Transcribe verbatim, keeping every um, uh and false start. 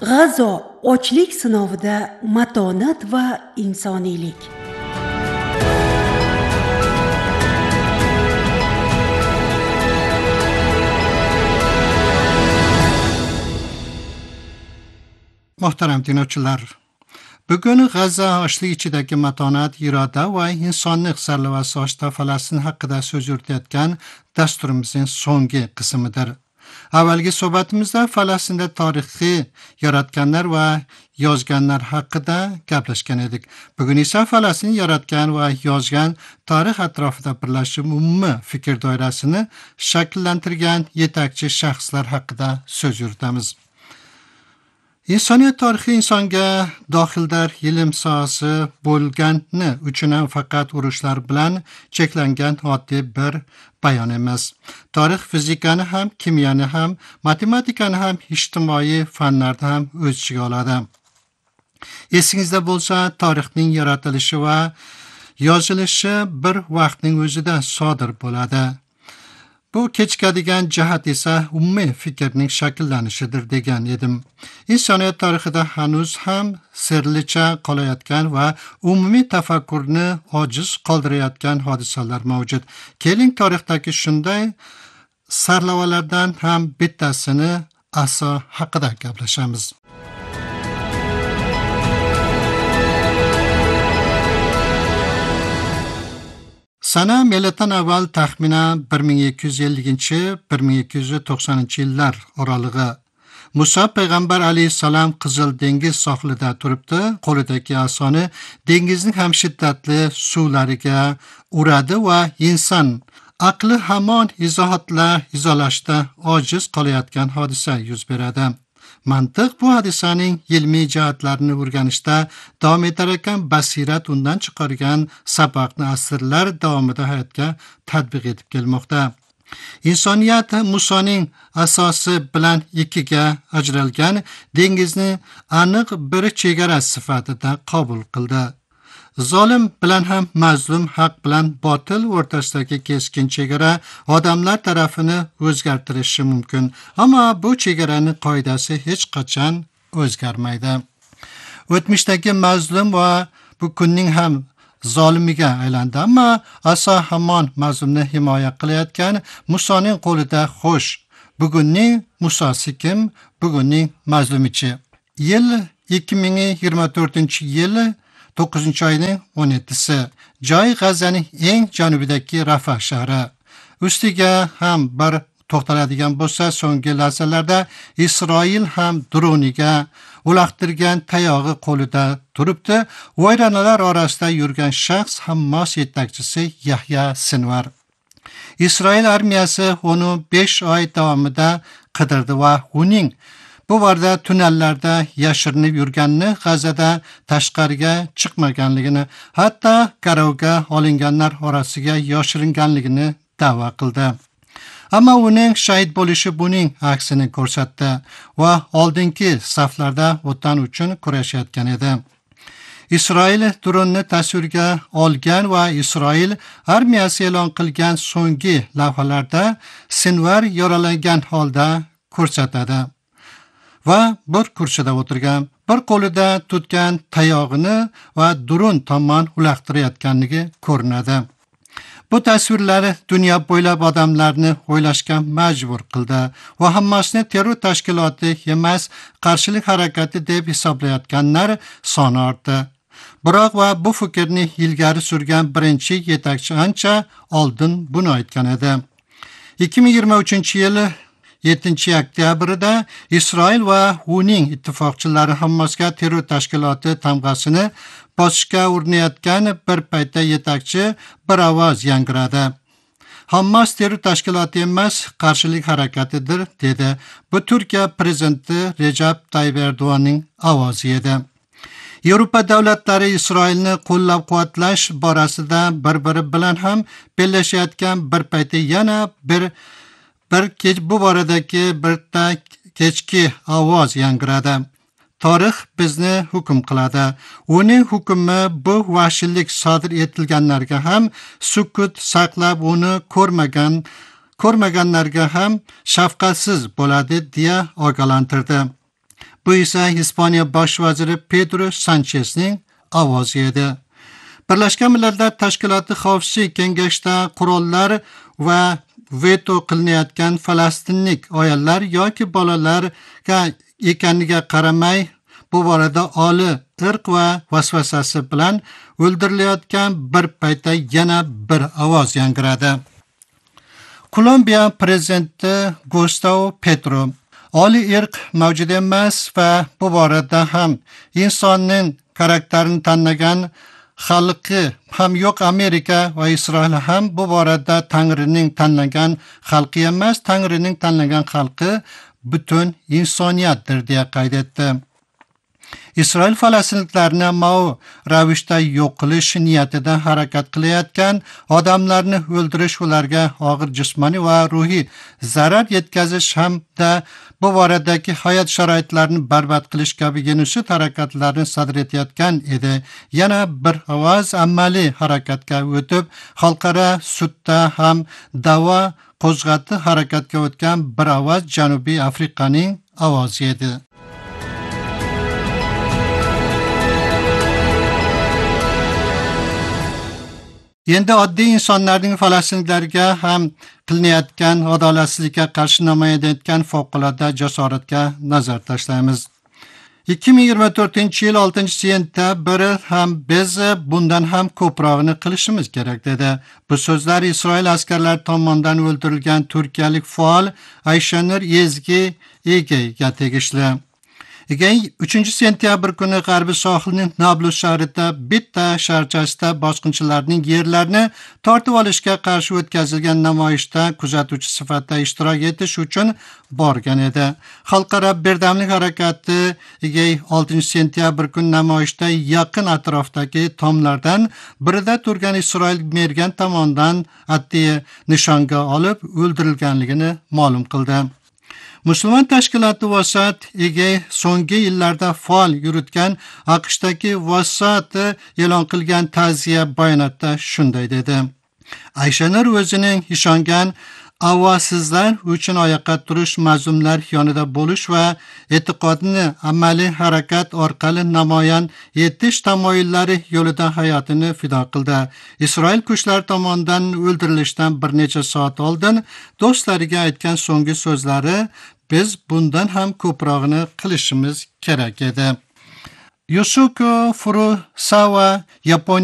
G'azo ochlik sinovida matonat va insoniylik. Muhtaram tinglovchilar, bugun G'azo ochlik ichidagi matonat, iroda va insonlik sarlavhasi ostida Falastin haqida so'z yuritayotgan dasturimizning so'nggi qismidir. Avvalgi suhbatimizda Falastinda tarixiy yaratganlar va yozganlar haqida gaplashgan edik. Bugun esa Falastin yaratgan va yozgan tarix atrofida birlashib umumiy fikr doirasini shakllantirgan yetakchi shaxslar haqida so'z yuritamiz. Insoniyat tarixi insonga dohildar ilm sohasi bo'lgani uchun ham faqat urushlar bilan cheklangan oddiy bir bayon emas. Tarix fizikani ham, kimyoni ham, matematikani ham, ijtimoiy fanlarni ham o'z ichiga oladi. Esingizda bo'lsa, tarixning yaratilishi va yozilishi bir vaqtning o'zida sodir bo'ladi. Bu kechikadigan jihat esa umumiy fikrning shakllanishidir degan edim. Insoniyat tarixida hanuz ham sirlicha qolayotgan va umumiy tafakkurni ojiz qoldirayotgan hodisalar mavjud. Keling, tarixdagi shunday sarlavalardan ham bittasini Aso haqida gaplashamiz. Sana milatdan avval taxminan bir ming ikki yuz ellinchi - bir ming ikki yuz to'qsoninchi yillar oralig'i Musa payg'ambar alayhissalom Qizil dengiz sohilida turibdi, qo'lidagi asoni dengizning ham shiddatli suvlariga uradi va inson aqli hamon izohatlar izolashda ojiz qolayotgan hodisa yuz beradi. Mantiq bu hodisaning ilmiy jihatlarini o'rganishda davom etar ekan, basirat undan chiqargan sabaqni asrlar davomida hayotga tatbiq etib kelmoqda. Insoniyat Musoning asosi bilan ikkiga ajralgan dengizni aniq bir chegara sifatida qabul qildi. Zolim bilan ham mazlum, haq bilan botil o'rtasidagi keskin chegara odamlar tarafini o'zgartirishi mumkin, ammo bu chegaraning qoidasi hech qachon o'zgarmaydi. O'tmishdagi mazlum va bu kunning ham zolimiga aylandi, ammo Aso hamon mazlumni himoya qilayotgan Musoning qo'lida. Xo'sh, bugunning Musosi kim? Bugunning mazlumichi? Yil ikki ming yigirma to'rtinchi yil to'qqizinchi oyning o'n yettisi. Joy G'azoning eng janubidagi Rafa shahri. Ustiga ham bir to'xtaladigan bo'lsa, so'nggi lahzalarda Isroil ham droniga uloqtirgan tayog'i qo'lida turibdi. Vayronalar orasida yurgan shaxs Hammos yetakchisi Yahya Sinvar. Isroil armiyasi uni besh oy davomida qidirdi va uning bu varda tunnellarda yashirinib yurganini, G'azoda tashqariga chiqmaganligini, hatto garovga olinganlar orasiga yoshiringanligini da'vo qildi. Ammo uning shahid bo'lishi buning aksini ko'rsatdi va oldingi saflarda vatan uchun kurashayotgan edi. Isroil dronni tasvirga olgan va Isroil armiyasi e'lon qilgan so'nggi lavhalarda Sinvar yaralangan holda ko'rsatadi va bir kursida o'tirgan, bir qo'lida tutgan tayog'ini va dron tomon uloqtirayotganligi ko'rinadi. Bu tasvirlar dunyo bo'ylab odamlarni o'ylashga majbur qildi va Hammosni terror tashkiloti emas, qarshilik harakati deb hisoblayotganlar soni ortdi. Biroq va bu fikrni ilgari surgan birinchi yetakchi ancha oldin buni aytgan edi. ikki ming yigirma uchinchi yil yettinchi oktyabrda Isroil va uning ittifoqchilari Hammosga terror tashkiloti tamg'asini bosishga urinayotgan bir paytda yetakchi bir ovoz yangradi. Hammos terror tashkiloti emas, qarshilik harakatidir, dedi. Bu Turkiya prezidenti Recep Tayyip Erdo'g'onning ovozi edi. Yevropa davlatlari Isroilni qo'llab-quvvatlash borasida bir-biri bilan ham bellashayotgan bir paytda yana bir bir kech bu boradagi birta kechki ovoz yangradi. Tarix bizni hukm qiladi. Uning hukmi bu vahshiylik sodir etilganlarga ham sukut saqlab, uni ko'rmagan ko'rmaganlarga ham shafqatsiz bo'ladi deya ogohlantirdi. Bu esa Ispaniya bosh vaziri Pedro Sanchesning ovozi edi. Birlashgan Millatlar Tashkiloti Xavfsizlik Kengashida qurollar va veto qilinayotgan falastinlik ayollar yoki bolalarga ekaniga qaramay, bu borada oli irq va vasvasasi bilan o'ldirilayotgan bir paytda yana bir ovoz yangradi. Kolumbiya prezidenti Gustavo Petro oliy irq mavjud emas va bu borada ham insonning karakterini tanlagan xalqi ham yo'q. Amerika va Isroil ham bu borada Tangrining tanlagan xalqi emas, Tangrining tanlagan xalqi butun insoniyatdir deya qayd etdi. Isroil falastinliklarni ma'u ravishda yo'q qilish niyatida harakat qilayotgan odamlarni o'ldirish, ularga og'ir jismoniy va ruhiy zarar yetkazish hamda bu boradagi hayot sharoitlarini barbod qilish kabi genosid harakatlarini sodir etayotgan edi. Yana bir ovoz amaliy harakatga o'tib, xalqaro sudda ham da'vo qo'zg'atib harakatga o'tgan bir ovoz Janubiy Afrikaning ovozi edi. Endi oddiy insonlarning falastinliklarga ham qilinayotgan adolatsizlikka qarshi namoyon etgan favqulodda jasoratga nazar tashlaymiz. ikki ming yigirma to'rtinchi yil oltinchi sentyabr ham biz bundan ham ko'prog'ini qilishimiz kerak dedi. Bu so'zlar Isroil askarlari tomonidan o'ldirilgan turkiyalik faol Ayshanur Ezgi Egeyga tegishli. Egey uchinchi sentyabr kuni g'arbiy sohilning Nablus shahrida bitta sharchasida bosqinchilarning yerlarini tortib olishga qarshi o'tkazilgan namoyishda kuzatuvchi sifatida ishtirok etish uchun borgan edi. Xalqaro birdamlik harakati Egey oltinchi sentyabr kuni namoyishda yaqin atrofdagi tomlardan birida turgan Isroil mergan tomonidan attiy nishonga olib o'ldirilganligini ma'lum qildi. Musulmon tashkiloti Vasat Egey so'nggi yillarda faol yuritgan AQShdagi Vasat e'lon qilgan ta'ziya bayonotda shunday dedi. Ayshanur o'zining ishongan avvosizlar uchun oyoqqa turish, mazlumlar yonida bo'lish va e'tiqodini amaliy harakat orqali namoyon etish tamoyillari yo'lida hayotini fido qildi. Isroil kuchlari tomonidan o'ldirilishdan bir necha soat oldin do'stlariga aytgan so'nggi so'zlari: biz bundan ham ko'prog'ini qilishimiz kerak edi. Yusuke Furusawa Yaponiya